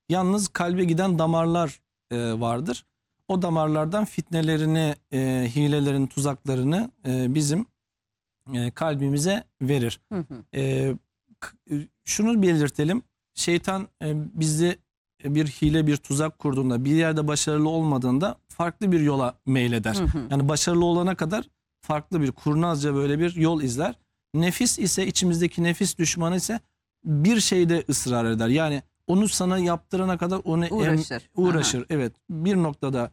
Yalnız kalbe giden damarlar vardır. O damarlardan fitnelerini, hilelerini, tuzaklarını bizim kalbimize verir. Hı hı. Şunu belirtelim. Şeytan bizi bir hile, bir tuzak kurduğunda, bir yerde başarılı olmadığında farklı bir yola meyleder. Hı hı. Yani başarılı olana kadar farklı bir kurnazca böyle bir yol izler. Nefis ise, içimizdeki nefis düşmanı ise bir şeyde ısrar eder. Yani onu sana yaptırana kadar onu Uğraşır. uğraşır. Evet, bir noktada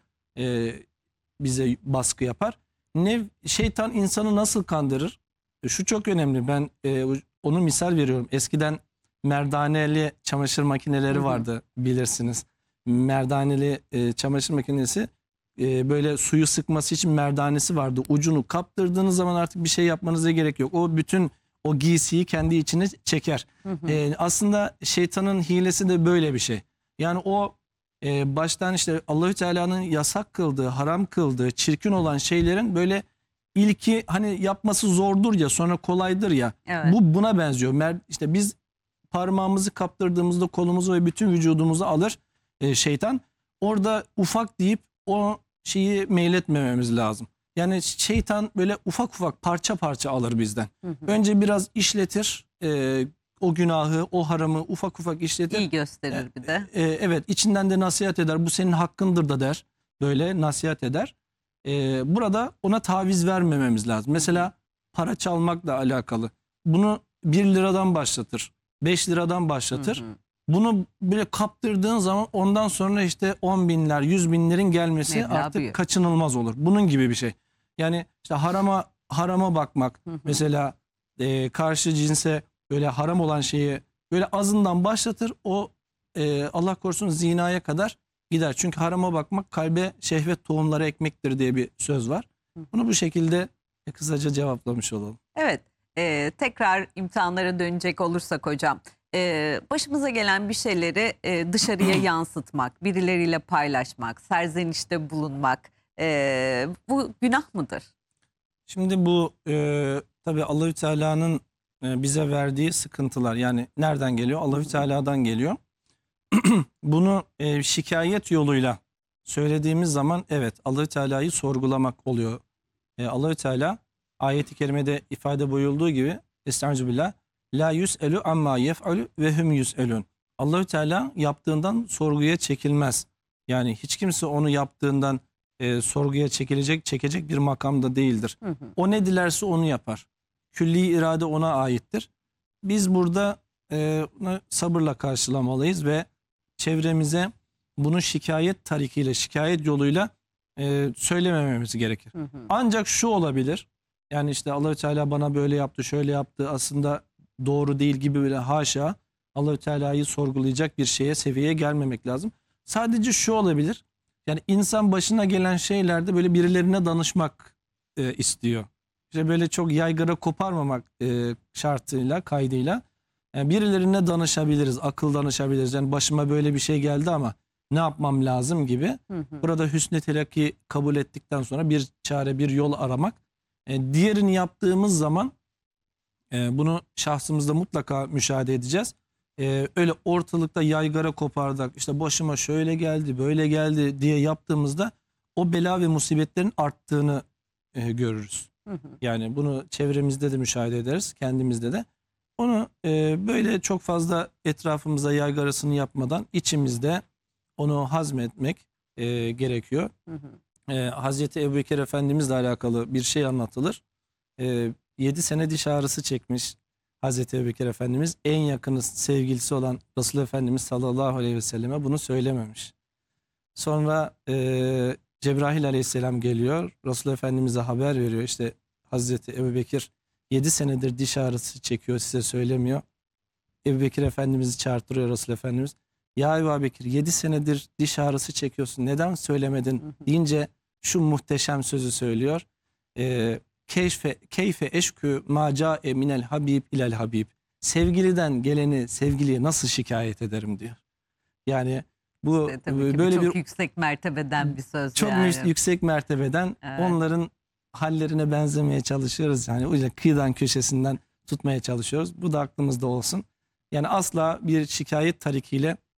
bize baskı yapar. Şeytan insanı nasıl kandırır? Şu çok önemli. Ben onu misal veriyorum. Eskiden merdaneli çamaşır makineleri Hı hı. vardı, bilirsiniz. Merdaneli çamaşır makinesi böyle suyu sıkması için merdanesi vardı. Ucunu kaptırdığınız zaman artık bir şey yapmanıza gerek yok. O bütün o giysiyi kendi içine çeker. Hı hı. Aslında şeytanın hilesi de böyle bir şey. Yani o baştan işte Allahü Teala'nın yasak kıldığı, haram kıldığı, çirkin olan şeylerin böyle ilki hani yapması zordur ya, sonra kolaydır ya. Evet. Bu buna benziyor. İşte biz parmağımızı kaptırdığımızda kolumuzu ve bütün vücudumuzu alır şeytan. Orada ufak deyip o şeyi meyletmememiz lazım. Yani şeytan böyle ufak ufak parça parça alır bizden. Hı hı. Önce biraz işletir o günahı, o haramı ufak ufak işletir. İyi gösterir bir de. Evet, içinden de nasihat eder. Bu senin hakkındır da der. Böyle nasihat eder. Burada ona taviz vermememiz lazım. Mesela para çalmakla alakalı. Bunu 1 liradan başlatır. 5 liradan başlatır. Hı hı. Bunu böyle kaptırdığın zaman ondan sonra işte 10 binler, 100 binlerin gelmesi Meblağ artık büyür. kaçınılmaz olur. Bunun gibi bir şey. Yani işte harama bakmak. Hı hı. Mesela karşı cinse böyle haram olan şeyi böyle azından başlatır. O Allah korusun zinaya kadar gider. Çünkü harama bakmak kalbe şehvet tohumları ekmektir diye bir söz var. Bunu bu şekilde kısaca cevaplamış olalım. Evet, tekrar imtihanlara dönecek olursak hocam, başımıza gelen bir şeyleri dışarıya yansıtmak, birileriyle paylaşmak, serzenişte bulunmak, bu günah mıdır? Şimdi bu tabii Allahü Teala'nın bize verdiği sıkıntılar, yani nereden geliyor? Allahü Teala'dan geliyor. Bunu şikayet yoluyla söylediğimiz zaman evet, Allahü Teala'yı sorgulamak oluyor. Allahü Teala ayet-i kerimede ifade buyurduğu gibi Estağfirullah, la yus'elu amma yef'alu ve hum yus'elun. Allahü Teala yaptığından sorguya çekilmez. Yani hiç kimse onu yaptığından sorguya çekecek bir makamda değildir. Hı hı. O ne dilerse onu yapar. Külli irade ona aittir. Biz burada bunu sabırla karşılamalıyız ve çevremize bunu şikayet tarikiyle, şikayet yoluyla söylemememiz gerekir. Hı hı. Ancak şu olabilir. Yani işte Allahü Teala bana böyle yaptı, şöyle yaptı. Aslında doğru değil gibi, böyle haşa. Allahü Teala'yı sorgulayacak bir seviyeye gelmemek lazım. Sadece şu olabilir. Yani insan başına gelen şeylerde böyle birilerine danışmak istiyor. İşte böyle çok yaygara koparmamak şartıyla, kaydıyla. Yani birilerine danışabiliriz, akıl danışabiliriz. Yani başıma böyle bir şey geldi ama ne yapmam lazım gibi. Hı hı. Burada hüsnü telakki kabul ettikten sonra bir çare, bir yol aramak. Diğerini yaptığımız zaman bunu şahsımızda mutlaka müşahede edeceğiz. Öyle ortalıkta yaygara kopardık, işte başıma şöyle geldi, böyle geldi diye yaptığımızda o bela ve musibetlerin arttığını görürüz. Hı hı. Yani bunu çevremizde de müşahede ederiz, kendimizde de. Onu böyle çok fazla etrafımıza yaygarasını yapmadan içimizde onu hazmetmek gerekiyor. Hı hı. Hazreti Ebubekir Efendimizle alakalı bir şey anlatılır. 7 sene diş ağrısı çekmiş Hazreti Ebubekir Efendimiz. En yakını sevgilisi olan Resulullah Efendimiz sallallahu aleyhi ve selleme bunu söylememiş. Sonra Cebrail aleyhisselam geliyor. Resulullah Efendimiz'e haber veriyor. İşte Hazreti Ebubekir 7 senedir diş ağrısı çekiyor, size söylemiyor. Ebubekir Efendimiz'i çağırtırıyor Resulullah Efendimiz. Ya Ebubekir, 7 senedir diş ağrısı çekiyorsun, neden söylemedin deyince şu muhteşem sözü söylüyor. Keyfe eşkü ma ca'e minel habib ilel habib. Sevgiliden geleni sevgiliye nasıl şikayet ederim diyor. Yani bu Tabii ki böyle çok bir yüksek mertebeden bir söz çok yani. yüksek mertebeden Evet. onların hallerine benzemeye çalışıyoruz. Yani o yüzden kıyıdan köşesinden tutmaya çalışıyoruz. Bu da aklımızda olsun. Yani asla bir şikayet tarikiyle